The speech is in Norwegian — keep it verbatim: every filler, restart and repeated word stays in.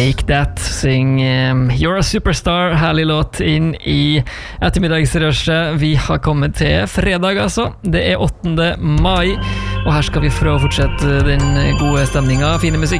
Take That, syng um, You're a Superstar, herlig låt inn i ettermiddagsrøsjet. Vi har kommet til fredag, altså. Det er åttende mai, og her skal vi prøve å fortsette den gode stemningen, fine musikk.